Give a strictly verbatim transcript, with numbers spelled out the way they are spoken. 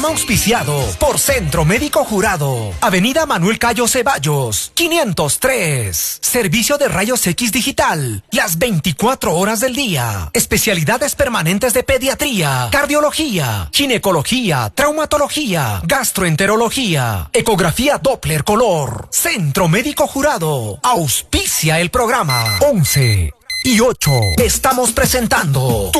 Auspiciado por Centro Médico Jurado, Avenida Manuel Cayo Ceballos, quinientos tres. Servicio de rayos X digital, las veinticuatro horas del día. Especialidades permanentes de pediatría, cardiología, ginecología, traumatología, gastroenterología, ecografía Doppler color. Centro Médico Jurado, auspicia el programa. once y ocho. Estamos presentando